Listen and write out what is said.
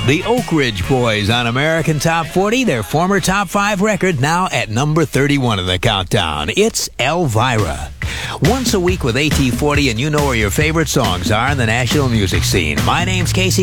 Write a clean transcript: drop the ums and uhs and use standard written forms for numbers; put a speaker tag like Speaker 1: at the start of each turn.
Speaker 1: The Oak Ridge Boys on American Top 40, their former Top 5 record, now at number 31 in the countdown. It's Elvira. Once a week with AT40, and you know where your favorite songs are in the national music scene. My name's Casey.